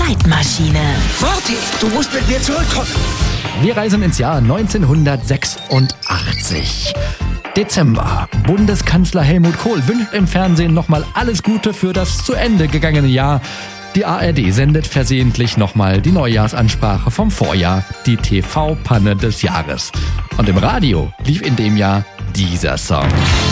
Zeitmaschine. Marty, du musst mit mir zurückkommen. Wir reisen ins Jahr 1986. Dezember. Bundeskanzler Helmut Kohl wünscht im Fernsehen nochmal alles Gute für das zu Ende gegangene Jahr. Die ARD sendet versehentlich nochmal die Neujahrsansprache vom Vorjahr, die TV-Panne des Jahres. Und im Radio lief in dem Jahr dieser Song.